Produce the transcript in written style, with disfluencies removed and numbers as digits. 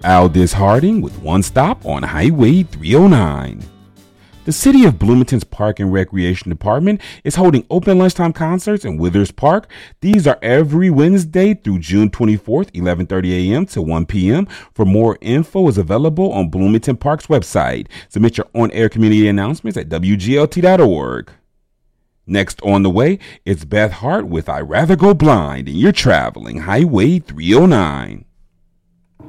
Aldis Harding with One Stop on Highway 309. The City of Bloomington's Park and Recreation Department is holding open lunchtime concerts in Withers Park. These are every Wednesday through June 24th, 11:30 a.m. to 1 p.m. For more info is available on Bloomington Park's website. Submit your on-air community announcements at wglt.org. Next on the way, it's Beth Hart with I'd Rather Go Blind, and you're traveling Highway 309.